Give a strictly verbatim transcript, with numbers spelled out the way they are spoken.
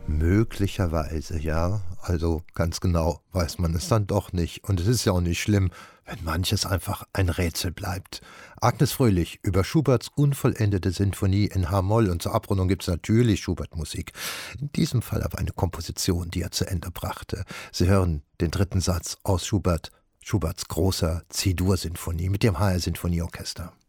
Möglicherweise, ja. Also ganz genau weiß man es dann doch nicht. Und es ist ja auch nicht schlimm, wenn manches einfach ein Rätsel bleibt. Agnes Fröhlich über Schuberts unvollendete Sinfonie in H-Moll, und zur Abrundung gibt es natürlich Schubert-Musik. In diesem Fall aber eine Komposition, die er zu Ende brachte. Sie hören den dritten Satz aus Schubert, Schuberts großer C-Dur-Sinfonie mit dem H R-Sinfonieorchester.